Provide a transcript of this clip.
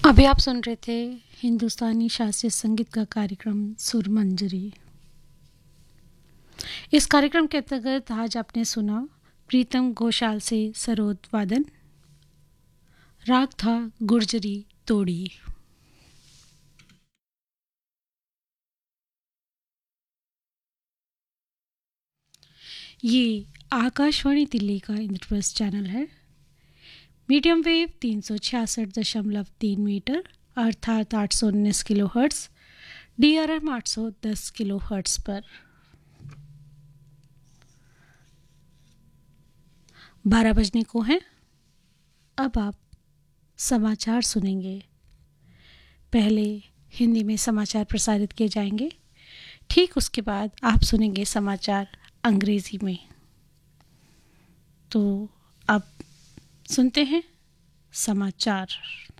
अभी आप सुन रहे थे हिंदुस्तानी शास्त्रीय संगीत का कार्यक्रम सुरमंजरी। इस कार्यक्रम के अंतर्गत आज आपने सुना प्रीतम घोषाल से सरोद वादन। राग था गुर्जरी तोड़ी। ये आकाशवाणी दिल्ली का इंद्रप्रस्थ चैनल है। मीडियम वेव 366.3 मीटर अर्थात 819 kilo hertz, DRM 810 kilo hertz पर 12 बजने को हैं। अब आप समाचार सुनेंगे। पहले हिंदी में समाचार प्रसारित किए जाएंगे, ठीक उसके बाद आप सुनेंगे समाचार अंग्रेजी में। तो अब सुनते हैं समाचार।